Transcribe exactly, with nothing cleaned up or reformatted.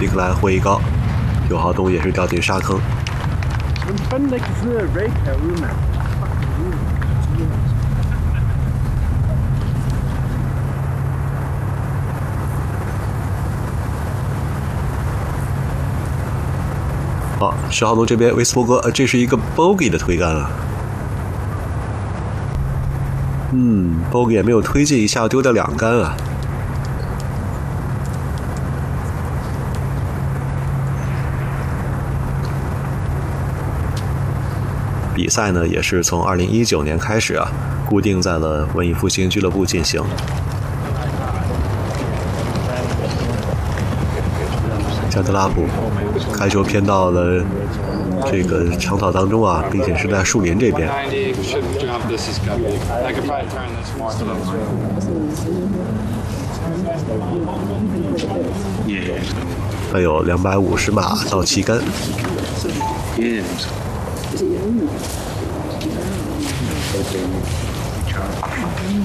皮克兰获一高，尤浩东也是掉进沙坑。好，石浩东这边威斯伯格，呃，这是一个 bogey 的推杆啊。嗯 ，bogey 也没有推进，一下丢掉两杆啊。比赛呢，也是从二零一九年开始啊，固定在了文艺复兴俱乐部进行。加德拉普开球偏到了这个长草当中啊，并且是在树林这边。还有两百五十码到旗杆。